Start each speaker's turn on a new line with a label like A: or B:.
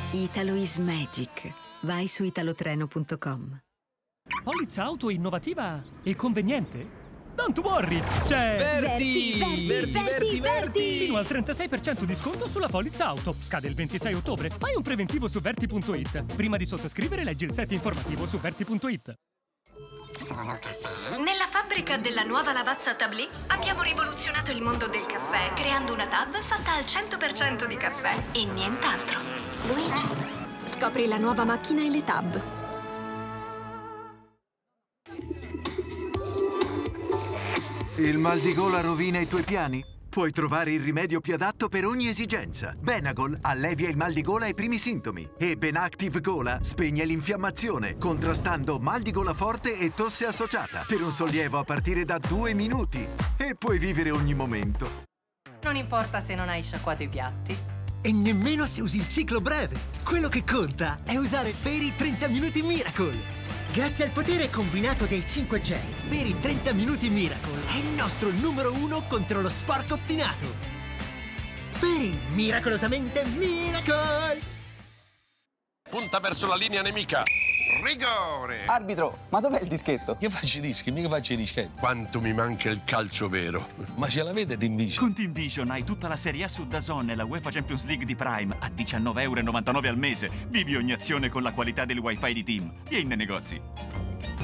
A: Italo is magic. Vai su italotreno.com.
B: Polizza auto innovativa e conveniente? Don't worry, c'è
C: Verti!
B: fino al 36% di sconto sulla polizza auto. Scade il 26 ottobre. Fai un preventivo su verti.it. Prima di sottoscrivere leggi il set informativo su verti.it.
D: Nella fabbrica della nuova lavazza Tabli abbiamo rivoluzionato il mondo del caffè creando una tab fatta al 100% di caffè e nient'altro. Luigi, scopri la nuova macchina e le tab.
E: Il mal di gola rovina i tuoi piani? Puoi trovare il rimedio più adatto per ogni esigenza. Benagol allevia il mal di gola ai primi sintomi e Benactive Gola spegne l'infiammazione, contrastando mal di gola forte e tosse associata per un sollievo a partire da 2 minuti. E puoi vivere ogni momento.
F: Non importa se non hai sciacquato i piatti.
G: E nemmeno se usi il ciclo breve. Quello che conta è usare Fairy 30 Minuti Miracle. Grazie al potere combinato dei 5 gel, Fairy 30 Minuti Miracle è il nostro numero 1 contro lo sporco ostinato. Fairy, miracolosamente Miracle!
H: Punta verso la linea nemica. Rigore!
I: Arbitro, ma dov'è il dischetto?
J: Io faccio i dischi, mica faccio i dischetti.
H: Quanto mi manca il calcio vero.
J: Ma ce l'avete Team Vision?
K: Con Team Vision hai tutta la Serie A su DAZN e la UEFA Champions League di Prime a 19,99 € al mese. Vivi ogni azione con la qualità del wifi di Team. Vieni nei negozi.